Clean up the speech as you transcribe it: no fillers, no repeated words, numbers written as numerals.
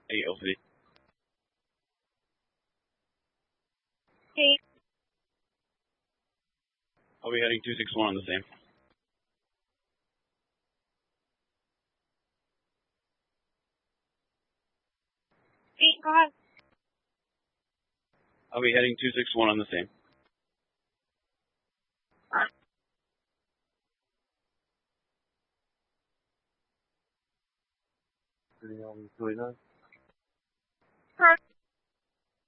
AOC. Hey. I'll be heading 261 on the same. Hey, go ahead. I'll be heading 261 on the same. Correct.